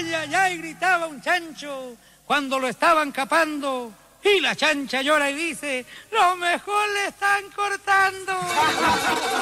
¡Ay, ay, ay! Gritaba un chancho cuando lo estaban capando. Y la chancha llora y dice, lo mejor le están cortando.